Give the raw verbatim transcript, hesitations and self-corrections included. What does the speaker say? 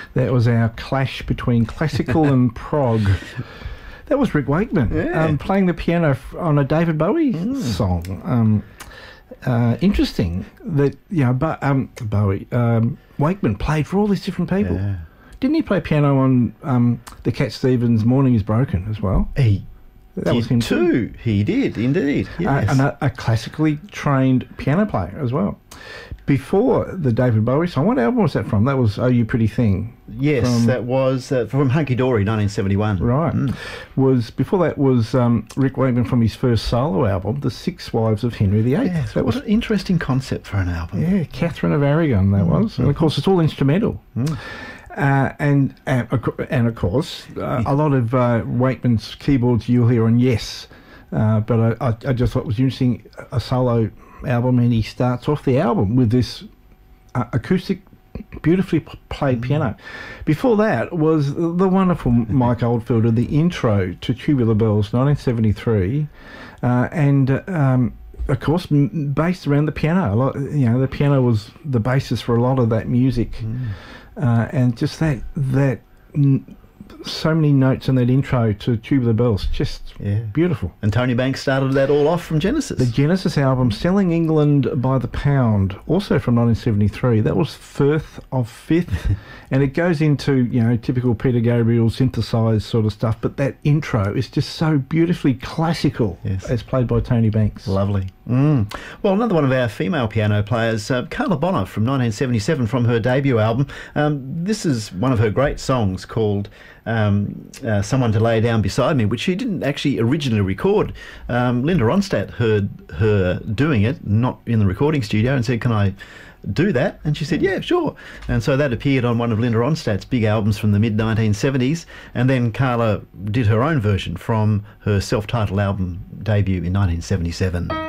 That was our clash between classical and prog. That was Rick Wakeman Yeah. um, playing the piano f- on a David Bowie Mm. song. Um, uh, interesting that, you know, but, um, Bowie, um, Wakeman played for all these different people. Yeah. Didn't he play piano on um, the Cat Stevens Morning is Broken as well? He That did was him too. He did, indeed. Yes. Uh, and a, a classically trained piano player as well. Before the David Bowie song, what album was that from? That was Oh You Pretty Thing. yes, from- that was uh, from Hunky Dory, nineteen seventy-one. Right. Mm. Was before that was um, Rick Wakeman from his first solo album, The Six Wives of Henry the Eighth. Yes, that what was an interesting concept for an album. yeah, Catherine of Aragon. That was, and of course it's all instrumental. Mm. Uh, and, and of co- and of course uh, a lot of uh, Wakeman's keyboards you'll hear on Yes, uh, but I, I, I just thought it was interesting, a solo album, and he starts off the album with this uh, acoustic, beautifully p- played piano. Before that was the wonderful Mike Oldfielder, the intro to Tubular Bells, nineteen seventy-three, uh, and um, of course m- based around the piano. A lot, you know, the piano was the basis for a lot of that music. Mm. Uh, and just that that n- so many notes in that intro to Tubular Bells, just Yeah. beautiful. And Tony Banks started that all off from Genesis. The Genesis album, Selling England by the Pound, also from nineteen seventy-three. That was Firth of Fifth, and it goes into, you know, typical Peter Gabriel synthesised sort of stuff. But that intro is just so beautifully classical, Yes. as played by Tony Banks. Lovely. Mm. Well, another one of our female piano players, uh, Carla Bonner from nineteen seventy-seven, from her debut album. Um, this is one of her great songs called um, uh, Someone to Lay Down Beside Me, which she didn't actually originally record. Um, Linda Ronstadt heard her doing it, not in the recording studio, and said, "Can I do that?" And she said, "Yeah, sure." And so that appeared on one of Linda Ronstadt's big albums from the mid nineteen seventies, and then Carla did her own version from her self-titled album debut in nineteen seventy-seven.